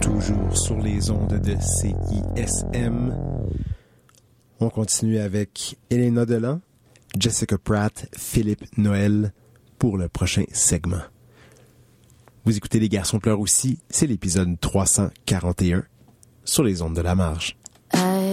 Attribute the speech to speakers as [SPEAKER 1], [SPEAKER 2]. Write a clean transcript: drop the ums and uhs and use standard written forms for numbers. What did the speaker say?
[SPEAKER 1] toujours sur les ondes de CISM. On continue avec Elena Delan, Jessica Pratt, Philippe Noël pour le prochain segment. Vous écoutez Les Garçons pleurent aussi, c'est l'épisode 341 sur les ondes de la marge.